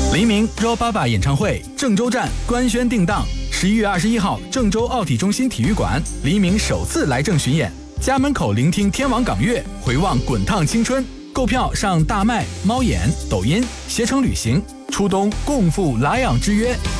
黎明 Raw 爸爸演唱会郑州站官宣定档，11月21号郑州奥体中心体育馆，黎明首次来郑巡演，家门口聆听天王港乐，回望滚烫青春。购票上大麦、猫眼、抖音、携程旅行，初冬共赴莱昂之约。